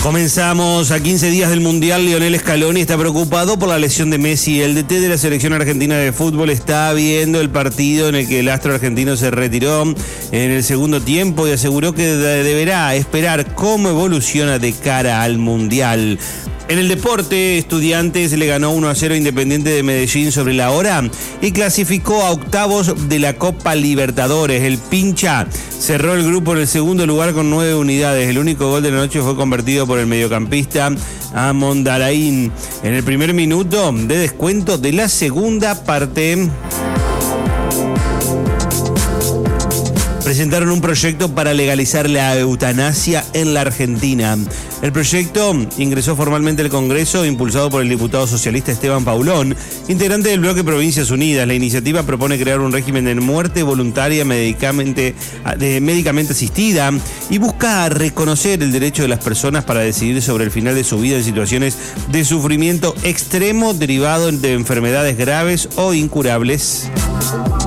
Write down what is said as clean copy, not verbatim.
Comenzamos a 15 días del Mundial. Lionel Scaloni está preocupado por la lesión de Messi. El DT de la selección argentina de fútbol está viendo el partido en el que el astro argentino se retiró en el segundo tiempo y aseguró que deberá esperar cómo evoluciona de cara al Mundial. En el deporte, Estudiantes le ganó 1-0 a Independiente de Medellín sobre la hora y clasificó a octavos de la Copa Libertadores. El Pincha cerró el grupo en el segundo lugar con 9 unidades. El único gol de la noche fue convertido por el mediocampista Amondaraín en el primer minuto de descuento de la segunda parte. Presentaron un proyecto para legalizar la eutanasia en la Argentina. El proyecto ingresó formalmente al Congreso, impulsado por el diputado socialista Esteban Paulón, integrante del bloque Provincias Unidas. La iniciativa propone crear un régimen de muerte voluntaria médicamente asistida y busca reconocer el derecho de las personas para decidir sobre el final de su vida en situaciones de sufrimiento extremo derivado de enfermedades graves o incurables.